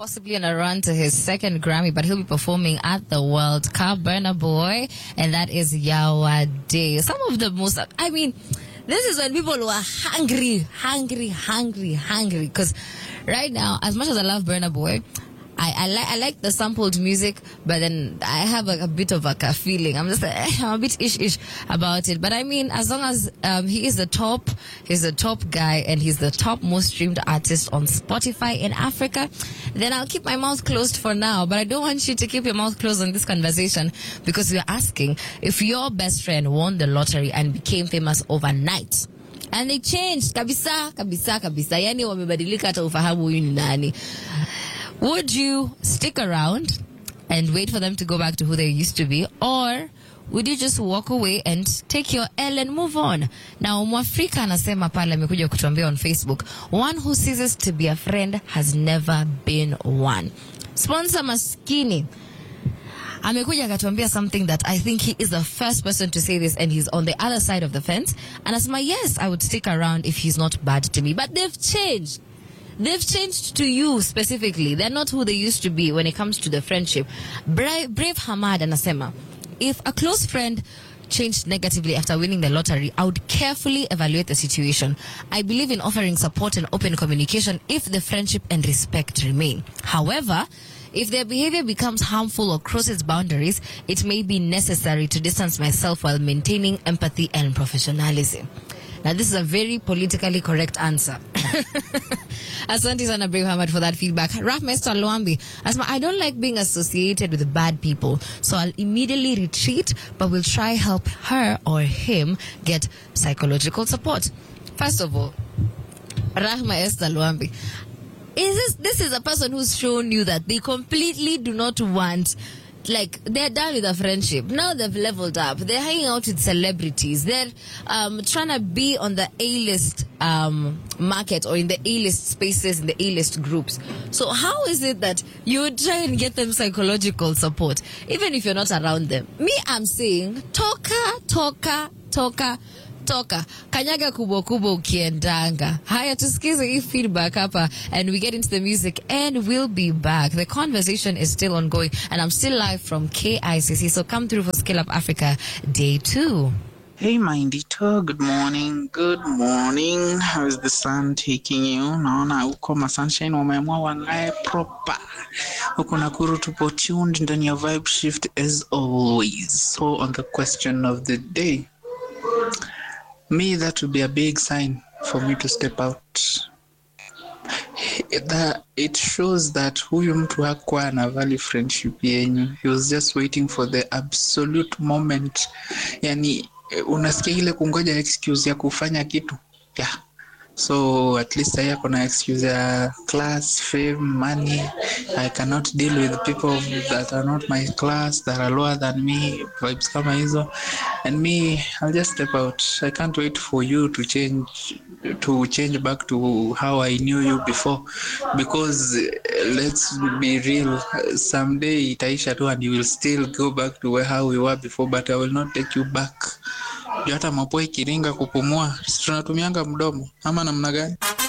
possibly on a run to his second Grammy, but he'll be performing at the World Cup. Burna Boy, and that is Yawade. Some of the most, I mean, this is when people were hungry. Because right now, as much as I love Burna Boy, I like the sampled music, but then I have a bit of a feeling. I'm just I'm a bit ish about it. But I mean, as long as he's the top guy and he's the top most streamed artist on Spotify in Africa, then I'll keep my mouth closed for now. But I don't want you to keep your mouth closed on this conversation, because we're asking if your best friend won the lottery and became famous overnight. And they changed kabisa. Yani wamebadilika hata ufahamu huyu ni nani. Would you stick around and wait for them to go back to who they used to be, or would you just walk away and take your L and move on? Now, Mwafrika anasema pale amekuja kutuambia on Facebook, one who ceases to be a friend has never been one. Sponsor maskini amekuja akatuambia something that I think he is the first person to say this, and he's on the other side of the fence. And asema, yes, I would stick around if he's not bad to me, but they've changed. They've changed to you specifically. They're not who they used to be when it comes to the friendship. Brave Hamad anasema, if a close friend changed negatively after winning the lottery, I would carefully evaluate the situation. I believe in offering support and open communication if the friendship and respect remain. However, if their behavior becomes harmful or crosses boundaries, it may be necessary to distance myself while maintaining empathy and professionalism. Now, this is a very politically correct answer. Asante sana Brave Hamad for that feedback. Rahmester Luambi, I don't like being associated with bad people, so I'll immediately retreat, but will try help her or him get psychological support. First of all, Rahma Esther Luambi, this is a person who's shown you that they completely do not want, like, they're done with a friendship. Now they've leveled up. They're hanging out with celebrities. They're trying to be on the A-list market, or in the A-list spaces, in the A-list groups. So how is it that you would try and get them psychological support, even if you're not around them? Me, I'm saying, toka. Kanyaga kubo ukiendanga. Haya, tusikize hii feedback hapa, and we get into the music, and we'll be back. The conversation is still ongoing, and I'm still live from KICC, so come through for Scale Up Africa Day 2. Hey Mindito, good morning. How is the sun taking you? Naona uko masunshine wameamua wangae proper. Uko Nakuru tupo tuned ndani ya Vibe Shift as always. So on the question of the day, me, that would be a big sign for me to step out. It shows that huyu mtu hakuwa na value friendship yenyu. He was just waiting for the absolute moment. Yani, unasikia ile kungoja excuse ya kufanya kitu. Yeah. So at least I have an excuse, class, fame, money. I cannot deal with people that are not my class, that are lower than me, vibes kama hizo. And me, I'll just step out. I can't wait for you to change back to how I knew you before. Because let's be real, someday itaisha tu and you will still go back to how we were before, but I will not take you back. Hata mapua ikiringa kupumua, tunatumianga mdomo ama namna gani?